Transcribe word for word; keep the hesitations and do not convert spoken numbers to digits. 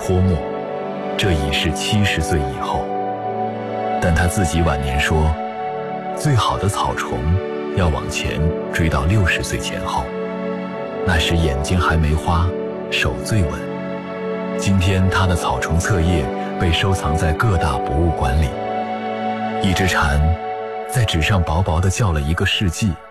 泼墨，这已是七十岁以后。但他自己晚年说，最好的草虫要往前追到六十岁前后，那时眼睛还没花，手最稳。今天他的草虫册页被收藏在各大博物馆里，一只蝉在纸上薄薄地叫了一个世纪。